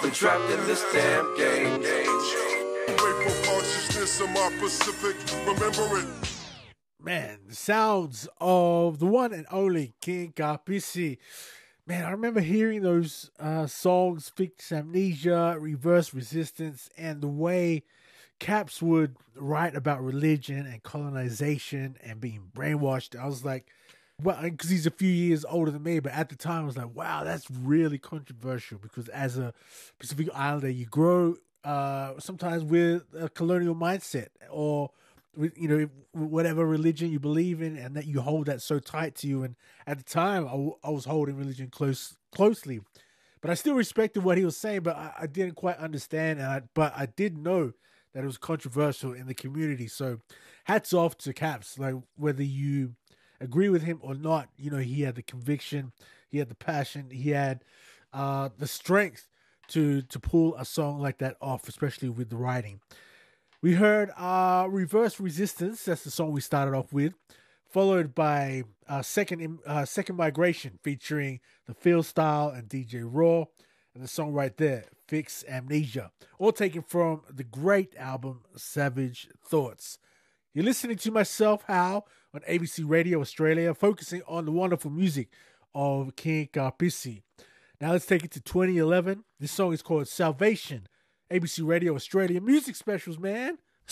We're trapped in this damn game. Grateful consciousness of my Pacific, remember it. Man, the sounds of the one and only King Kapisi. Man, I remember hearing those songs, Fix Amnesia, Reverse Resistance, and the way Caps would write about religion and colonization and being brainwashed. I was like, well, because he's a few years older than me, but at the time I was like, wow, that's really controversial, because as a Pacific Islander, you grow sometimes with a colonial mindset, or with, whatever religion you believe in, and that you hold that so tight to you. And at the time, I was holding religion closely, but I still respected what he was saying, but I didn't quite understand. But I did know that it was controversial in the community. So hats off to Caps. Like, whether you agree with him or not, he had the conviction, he had the passion, he had the strength to pull a song like that off, especially with the writing. We heard Reverse Resistance, that's the song we started off with, followed by Second Migration featuring the Feel Style and DJ Raw, and the song right there, Fix Amnesia, all taken from the great album Savage Thoughts. You're listening to myself, Hal, on ABC Radio Australia, focusing on the wonderful music of King Kapisi. Now let's take it to 2011. This song is called Salvation. ABC Radio Australia Music Specials, man.